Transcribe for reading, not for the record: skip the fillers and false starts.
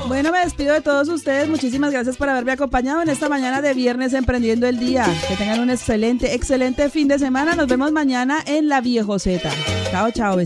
Bueno, me despido de todos ustedes. Muchísimas gracias por haberme acompañado en esta mañana de viernes Emprendiendo el Día. Que tengan un excelente fin de semana. Nos vemos mañana en La Viejoceta. Chao, chao, besitos.